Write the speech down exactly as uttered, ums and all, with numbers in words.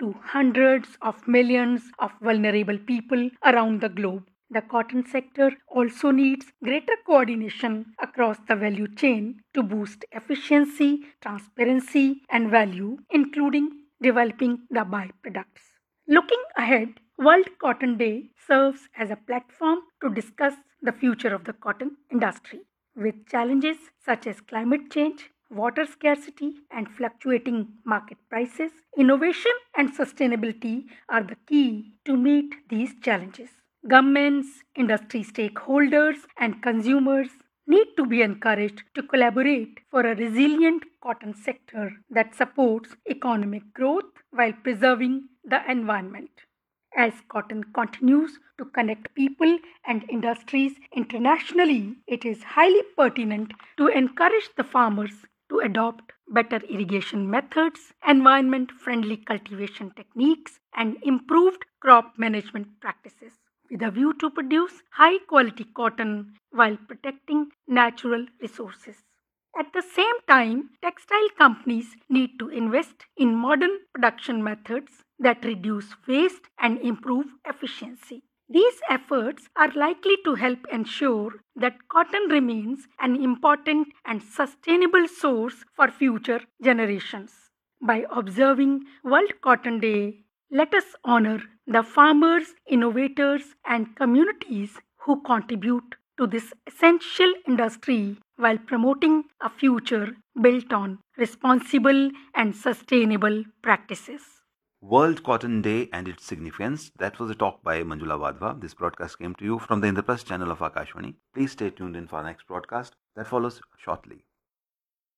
to hundreds of millions of vulnerable people around the globe. The cotton sector also needs greater coordination across the value chain to boost efficiency, transparency, and value, including developing the byproducts. Looking ahead, World Cotton Day serves as a platform to discuss the future of the cotton industry. With challenges such as climate change, water scarcity, and fluctuating market prices, innovation and sustainability are the key to meet these challenges. Governments, industry stakeholders, and consumers need to be encouraged to collaborate for a resilient cotton sector that supports economic growth while preserving the environment. As cotton continues to connect people and industries internationally, it is highly pertinent to encourage the farmers to adopt better irrigation methods, environment friendly cultivation techniques, and improved crop management practices with a view to produce high quality cotton while protecting natural resources. At the same time, textile companies need to invest in modern production methods that reduce waste and improve efficiency. These efforts are likely to help ensure that cotton remains an important and sustainable source for future generations. By observing World Cotton Day, let us honor the farmers, innovators, and communities who contribute to this essential industry while promoting a future built on responsible and sustainable practices. World Cotton Day and its significance. That was a talk by Manjula Wadhwa. This broadcast came to you from the Indraprasth channel of Akashvani. Please stay tuned in for our next broadcast that follows shortly.